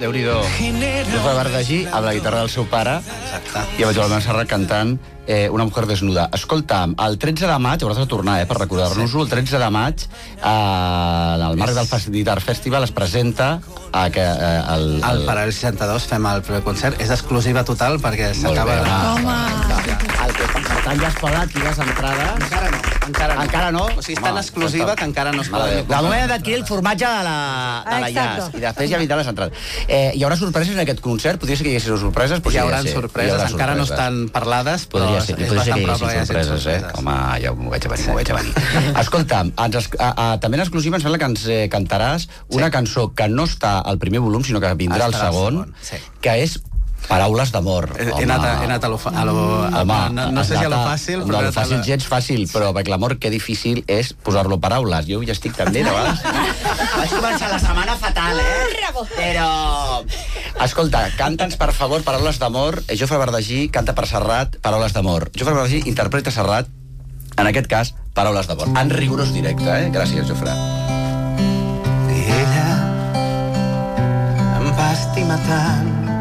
Déu-n'hi-do. Jofre Verdagí, amb la guitarra del seu pare, i amb el Serrat cantant Una mujer desnuda. Escolta'm, el 13 de maig, hauràs de tornar, per recordar-nos-ho, el 13 de maig, al marc del Facilitar Festival es presenta al Paral·lel 62 fem el preconcert. És exclusiva total perquè s'acaba de... Per tant, ja es poden adquirir les entrades. Encara no? O sigui, és tan exclusiva que encara no es poden... De moment hem d'adquirir el formatge de la Jazz, i després ja vindran les entrades. Hi haurà sorpreses en aquest concert? Podria ser que hi hagués sorpreses? Hi haurà sorpreses, encara no estan parlades, però és bastant probable que hi hagi sorpreses. Home, ja m'ho veig a venir. Escolta'm, també en exclusiva em sembla que ens cantaràs una cançó que no està al primer volum, sinó que vindrà al segon, que és Paraules d'amor. He anat a lo... No sé si a lo fàcil, però... No, a lo fàcil gens fàcil, però perquè l'amor que difícil és posar-lo paraules. Jo ja estic també, de vegades. Vaig començar la setmana fatal, Però... Escolta, canta'ns, per favor, Paraules d'amor. Jofre Verdagí canta per Serrat Paraules d'amor. Jofre Verdagí interpreta Serrat, en aquest cas, Paraules d'amor. En rigorós directe, Gràcies, Jofre. I ella em va estimar tant